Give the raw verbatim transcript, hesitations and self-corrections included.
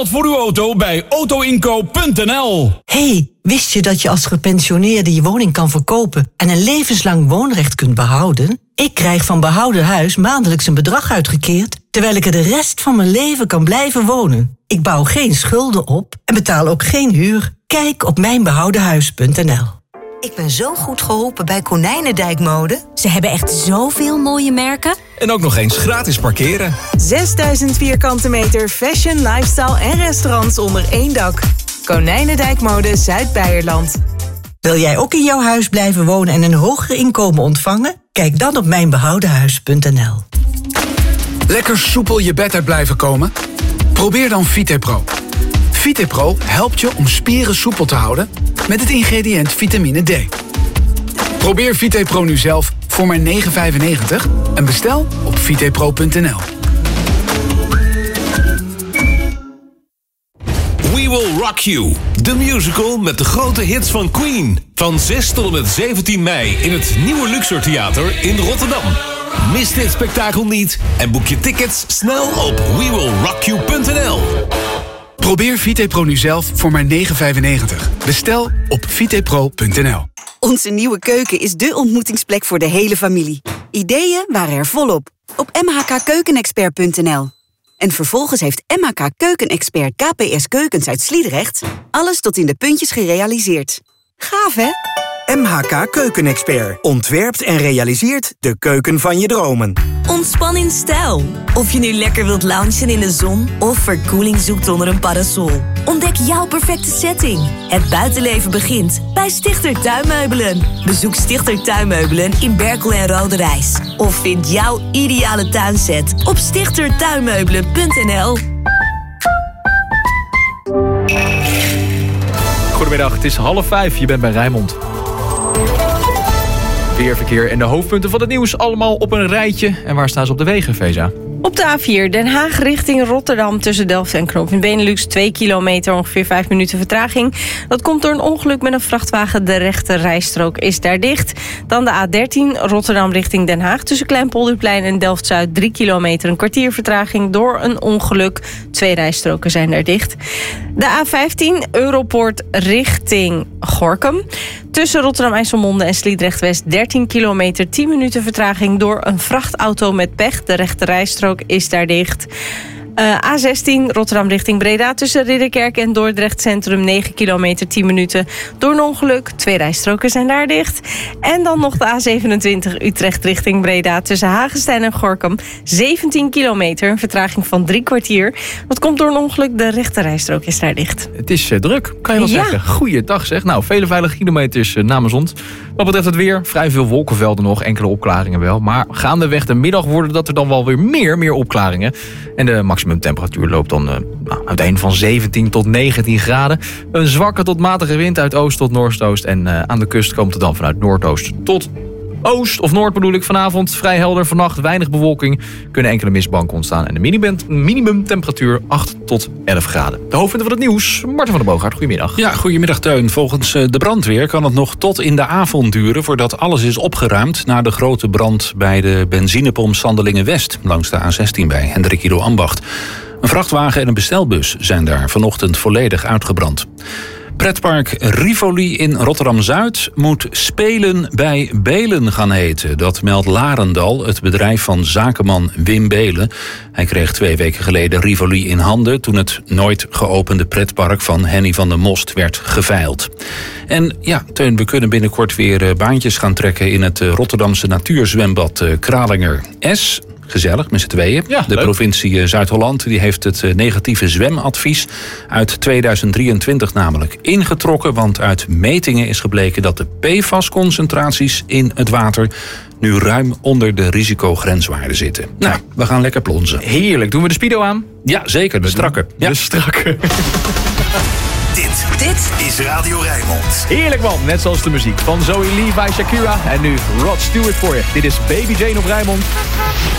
Voor uw auto bij autoinkoop punt n l. Hey, wist je dat je als gepensioneerde je woning kan verkopen en een levenslang woonrecht kunt behouden? Ik krijg van Behouden Huis maandelijks een bedrag uitgekeerd, terwijl ik er de rest van mijn leven kan blijven wonen. Ik bouw geen schulden op en betaal ook geen huur. Kijk op mijn behouden huis punt n l. Ik ben zo goed geholpen bij Konijnendijk Mode. Ze hebben echt zoveel mooie merken. En ook nog eens gratis parkeren. zesduizend vierkante meter fashion, lifestyle en restaurants onder één dak. Konijnendijk Mode Zuid-Beierland. Wil jij ook in jouw huis blijven wonen en een hoger inkomen ontvangen? Kijk dan op mijn behouden huis punt n l. Lekker soepel je bed uit blijven komen? Probeer dan VitePro. VitePro helpt je om spieren soepel te houden met het ingrediënt vitamine D. Probeer VitePro nu zelf voor maar negen vijfennegentig en bestel op vitepro punt n l. We Will Rock You, de musical met de grote hits van Queen. Van zes tot en met zeventien mei in het Nieuwe Luxor Theater in Rotterdam. Mis dit spektakel niet en boek je tickets snel op we will rock you punt n l. Probeer VitePro nu zelf voor maar negen vijfennegentig. Bestel op vitepro punt n l. Onze nieuwe keuken is dé ontmoetingsplek voor de hele familie. Ideeën waren er volop op m h k keukenexpert punt n l. En vervolgens heeft M H K Keukenexpert K P S Keukens uit Sliedrecht alles tot in de puntjes gerealiseerd. Gaaf, hè? M H K Keukenexpert ontwerpt en realiseert de keuken van je dromen. Ontspan in stijl. Of je nu lekker wilt loungen in de zon of verkoeling zoekt onder een parasol. Ontdek jouw perfecte setting. Het buitenleven begint bij Stichter Tuinmeubelen. Bezoek Stichter Tuinmeubelen in Berkel en Roderijs. Of vind jouw ideale tuinset op stichter tuinmeubelen punt n l. Goedemiddag, het is half vijf. Je bent bij Rijnmond. Weerverkeer en de hoofdpunten van het nieuws allemaal op een rijtje. En waar staan ze op de wegen, Veza? Op de A vier Den Haag richting Rotterdam tussen Delft en Knooppunt Benelux. twee kilometer, ongeveer vijf minuten vertraging. Dat komt door een ongeluk met een vrachtwagen. De rechte rijstrook is daar dicht. Dan de A dertien Rotterdam richting Den Haag tussen Kleinpolderplein en Delft-Zuid. drie kilometer, een kwartier vertraging door een ongeluk. Twee rijstroken zijn daar dicht. De A vijftien Europoort richting Gorinchem. Tussen Rotterdam-IJsselmonde en Sliedrecht-West dertien kilometer, tien minuten vertraging door een vrachtauto met pech. De rechte rijstrook is daar dicht. Uh, A zestien Rotterdam richting Breda tussen Ridderkerk en Dordrecht Centrum negen kilometer, tien minuten door een ongeluk. Twee rijstroken zijn daar dicht. En dan nog de A zevenentwintig Utrecht richting Breda tussen Hagestein en Gorinchem. zeventien kilometer, een vertraging van drie kwartier. Dat komt door een ongeluk, de rechte rijstrook is daar dicht. Het is uh, druk, kan je wel ja. zeggen. Goeiedag zeg. Nou, vele veilige kilometers uh, namens ons. Wat betreft het weer, vrij veel wolkenvelden nog, enkele opklaringen wel. Maar gaandeweg de middag worden dat er dan wel weer meer, meer opklaringen. En de maximumtemperatuur loopt dan uh, nou, uiteen van zeventien tot negentien graden. Een zwakke tot matige wind uit oost tot noordoost. En uh, aan de kust komt het dan vanuit noordoost tot oost of noord bedoel ik. Vanavond vrij helder, vannacht weinig bewolking. Kunnen enkele mistbanken ontstaan. En de minimum, minimumtemperatuur acht tot elf graden. De hoofdpunten van het nieuws, Marten van der Boogaard, goedemiddag. Ja, goedemiddag Teun. Volgens de brandweer kan het nog tot in de avond duren voordat alles is opgeruimd na de grote brand bij de benzinepomp Sandelingen West langs de A zestien bij Hendrik Ido Ambacht. Een vrachtwagen en een bestelbus zijn daar vanochtend volledig uitgebrand. Pretpark Rivoli in Rotterdam-Zuid moet Spelen bij Belen gaan heten. Dat meldt Larendal, het bedrijf van zakenman Wim Belen. Hij kreeg twee weken geleden Rivoli in handen toen het nooit geopende pretpark van Henny van der Most werd geveild. En ja, Teun, we kunnen binnenkort weer baantjes gaan trekken in het Rotterdamse natuurzwembad Kralinger S. Gezellig, met z'n tweeën. Ja, de leuk. Provincie Zuid-Holland die heeft het negatieve zwemadvies uit tweeduizend drieëntwintig namelijk ingetrokken. Want uit metingen is gebleken dat de P F A S-concentraties in het water nu ruim onder de risicogrenswaarde zitten. Nou, we gaan lekker plonzen. Heerlijk. Doen we de speedo aan? Ja, zeker. De strakke. Ja. De strakke. Dit, dit is Radio Rijnmond. Heerlijk man, net zoals de muziek van Zoe Lee bij Shakira. En nu Rod Stewart voor je. Dit is Baby Jane op Rijnmond.